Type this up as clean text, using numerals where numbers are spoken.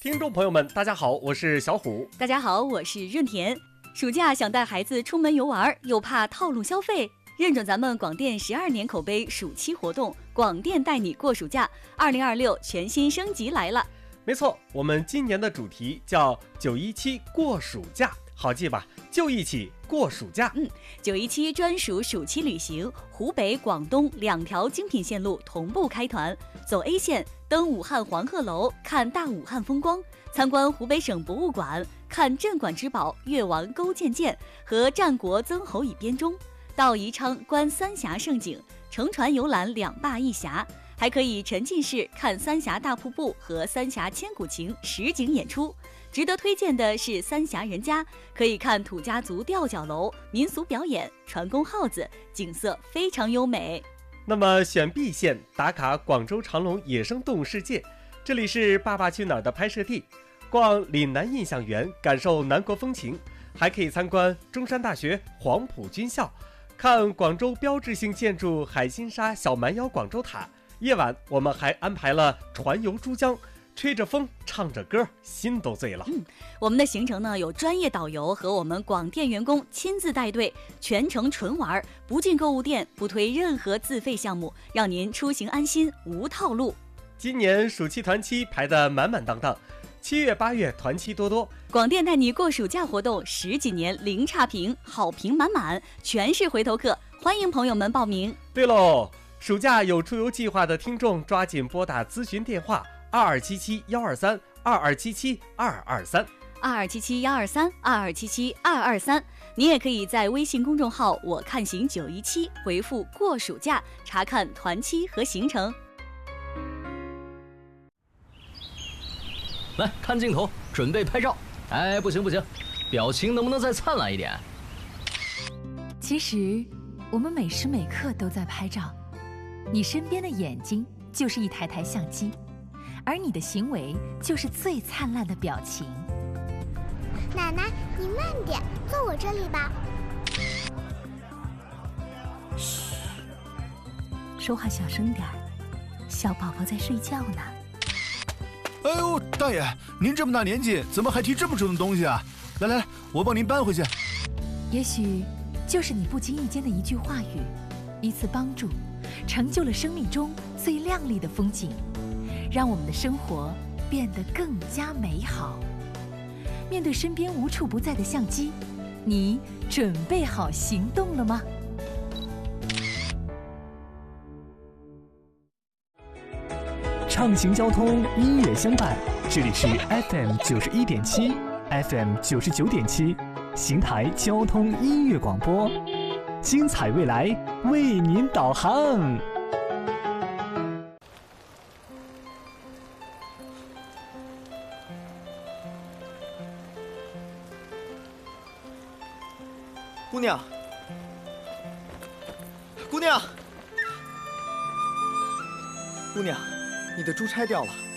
听众朋友们，大家好，我是小虎。 大家好，我是润田。暑假想带孩子出门游玩，又怕套路消费，认准咱们广电12年口碑暑期活动，广电带你过暑假，2026全新升级来了。 没错，我们今年的主题叫917过暑假，好记吧？就一起过暑假。 917专属暑期旅行，湖北、广东2条精品线路同步开团，走 A 线，登武汉黄鹤楼，看大武汉风光，参观湖北省博物馆，看镇馆之宝越王勾践剑和战国曾侯乙编钟，到宜昌观三峡胜景，乘船游览2坝1峡，还可以沉浸式看三峡大瀑布和三峡千古情实景演出。值得推荐的是三峡人家，可以看土家族吊脚楼、民俗表演、船工号子，景色非常优美。 那么选 B 线打卡广州长隆野生动物世界，这里是《爸爸去哪儿》的拍摄地，逛岭南印象园，感受南国风情，还可以参观中山大学黄埔军校，看广州标志性建筑海心沙小蛮腰广州塔。夜晚我们还安排了船游珠江，吹着风，唱着歌，心都醉了。 我们的行程呢，有专业导游和我们广电员工亲自带队，全程纯玩，不进购物店，不推任何自费项目，让您出行安心，无套路。 今年暑期团期排得满满当当，7月8月团期多多。 广电带你过暑假活动10几年零差评，好评满满，全是回头客，欢迎朋友们报名。 对喽，暑假有出游计划的听众抓紧拨打咨询电话 2277-123，2277-123，2277-223。你也可以在微信公众号我看行917回复过暑假，查看团期和行程。 来看镜头，准备拍照。哎，不行，表情能不能再灿烂一点？ 其实我们每时每刻都在拍照，你身边的眼睛就是一台台相机，而你的行为就是最灿烂的表情。 奶奶，你慢点，坐我这里吧。 嘘，说话小声点儿，小宝宝在睡觉呢。 哎呦，大爷，您这么大年纪，怎么还提这么重的东西啊？来，我帮您搬回去。 也许就是你不经意间的一句话语，一次帮助，成就了生命中最亮丽的风景，让我们的生活变得更加美好。面对身边无处不在的相机，你准备好行动了吗？ 畅行交通，音乐相伴，这里是 FM 91.7 FM 99.7邢台交通音乐广播，精彩未来为您导航。 姑娘，姑娘，你的珠钗掉了。